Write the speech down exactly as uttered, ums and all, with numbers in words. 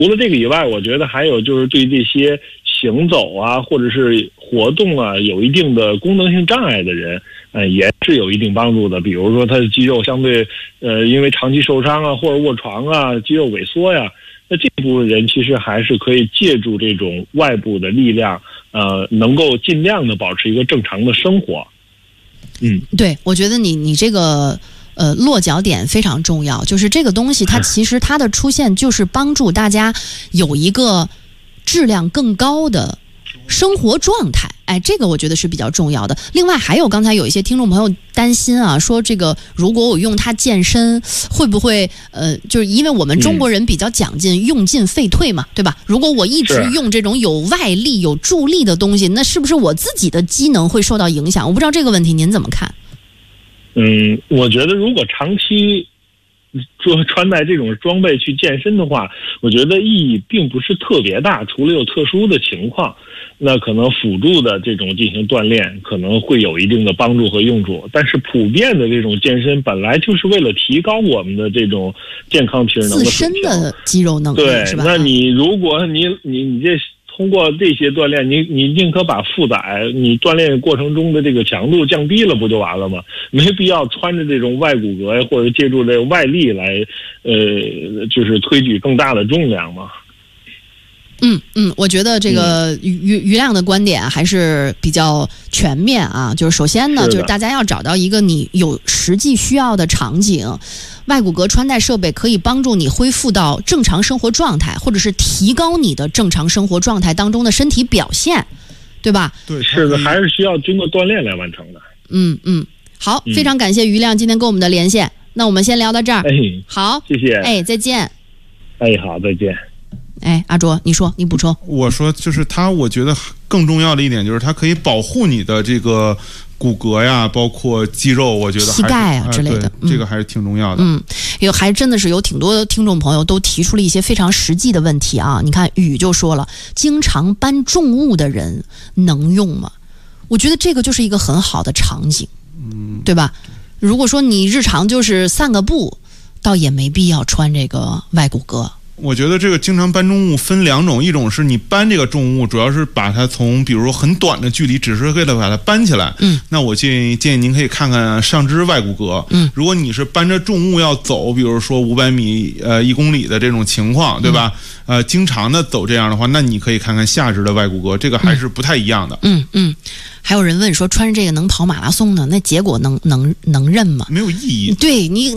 除了这个以外，我觉得还有就是对这些行走啊或者是活动啊有一定的功能性障碍的人，呃，也是有一定帮助的。比如说他的肌肉相对呃因为长期受伤啊或者卧床啊肌肉萎缩呀，那这部分人其实还是可以借助这种外部的力量，呃，能够尽量的保持一个正常的生活。嗯， 对，我觉得你你这个呃落脚点非常重要，就是这个东西它其实它的出现就是帮助大家有一个质量更高的生活状态。哎，这个我觉得是比较重要的。另外还有刚才有一些听众朋友担心啊，说这个如果我用它健身会不会呃就是因为我们中国人比较讲究用进废退嘛，对吧？如果我一直用这种有外力有助力的东西，那是不是我自己的机能会受到影响？我不知道这个问题您怎么看？ 嗯，我觉得如果长期说穿戴这种装备去健身的话，我觉得意义并不是特别大，除了有特殊的情况，那可能辅助的这种进行锻炼可能会有一定的帮助和用处。但是普遍的这种健身本来就是为了提高我们的这种健康体能的自身的肌肉能力， 对， 是吧？ 那你如果你你你这通过这些锻炼，你你宁可把负载你锻炼过程中的这个强度降低了，不就完了吗？没必要穿着这种外骨骼或者借助这个外力来，呃，就是推举更大的重量嘛。 嗯嗯，我觉得这个于于于亮的观点还是比较全面啊。就是首先呢，就是大家要找到一个你有实际需要的场景，外骨骼穿戴设备可以帮助你恢复到正常生活状态，或者是提高你的正常生活状态当中的身体表现，对吧？ 对，是的，还是需要经过锻炼来完成的。 嗯嗯，好，非常感谢于亮今天跟我们的连线。那我们先聊到这儿。 哎， 好， 谢谢。 哎，再见。 哎，好，再见。 哎，阿卓，你说，你补充。 我说，就是它，我觉得更重要的一点就是它可以保护你的这个骨骼呀，包括肌肉，我觉得膝盖啊之类的、 嗯，这个还是挺重要的。 嗯，有还真的是有挺多听众朋友都提出了一些非常实际的问题啊。你看雨就说了，经常搬重物的人能用吗？我觉得这个就是一个很好的场景，嗯，对吧？如果说你日常就是散个步，倒也没必要穿这个外骨骼。 我觉得这个经常搬重物分两种，一种是你搬这个重物主要是把它从比如说很短的距离只是为了把它搬起来，嗯，那我建议建议您可以看看上肢外骨骼，嗯，如果你是搬着重物要走，比如说五百米呃一公里的这种情况，对吧？嗯、呃，经常的走这样的话，那你可以看看下肢的外骨骼，这个还是不太一样的。 嗯嗯。还有人问说穿着这个能跑马拉松呢？那结果能能能认吗？ 没有意义。 对你。